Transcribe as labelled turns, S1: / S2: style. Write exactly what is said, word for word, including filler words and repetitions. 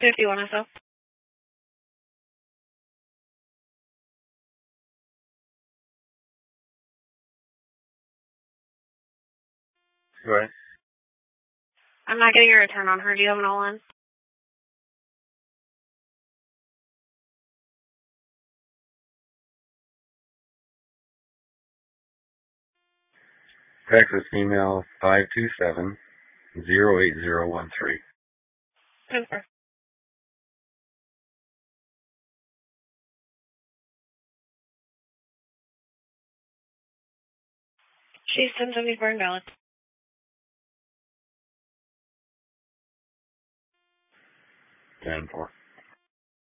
S1: fifty-one S O.
S2: Go ahead.
S1: I'm not getting a return on her. Do you have an all-in?
S2: Texas email five two seven zero eight zero one three.
S1: Super. She's ten seventy-four invalid.
S2: ten four.